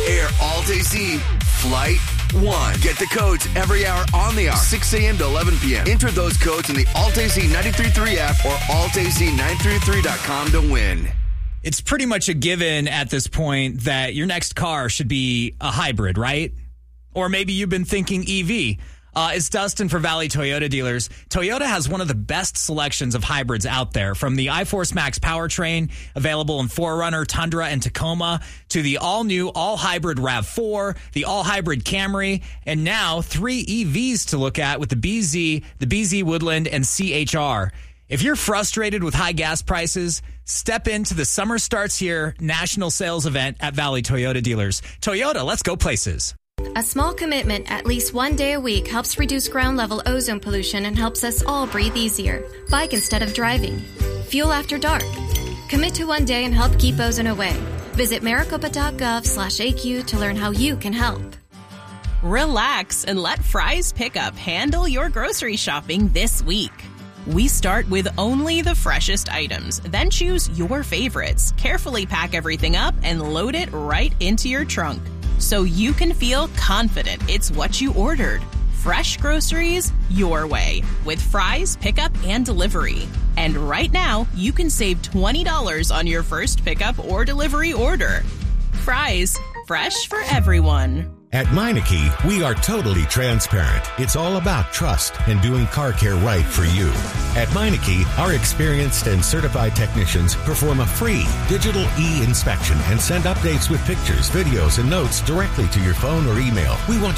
Air Alt AC Flight 1. Get the codes every hour on the hour, 6 a.m. to 11 p.m. Enter those codes in the Alt AC 93.3 app or altac933.com to win. It's pretty much a given at this point that your next car should be a hybrid, right? Or maybe you've been thinking EV. It's Dustin for Valley Toyota Dealers. Toyota has one of the best selections of hybrids out there, from the iForce Max powertrain, available in 4Runner, Tundra, and Tacoma, to the all-new, all-hybrid RAV4, the all-hybrid Camry, and now 3 EVs to look at with the BZ, the BZ Woodland, and CHR. If you're frustrated with high gas prices, step into the Summer Starts Here national sales event at Valley Toyota Dealers. Toyota, let's go places. A small commitment at least one day a week helps reduce ground-level ozone pollution and helps us all breathe easier. Bike instead of driving. Fuel after dark. Commit to one day and help keep ozone away. Visit maricopa.gov/AQ to learn how you can help. Relax and let Fry's Pickup handle your grocery shopping this week. We start with only the freshest items, then choose your favorites, carefully pack everything up, and load it right into your trunk, so you can feel confident it's what you ordered. Fresh groceries your way with Fry's Pickup and Delivery. And right now, you can save $20 on your first pickup or delivery order. Fry's, fresh for everyone. At Meineke, we are totally transparent. It's all about trust and doing car care right for you. At Meineke, our experienced and certified technicians perform a free digital e-inspection and send updates with pictures, videos, and notes directly to your phone or email. We want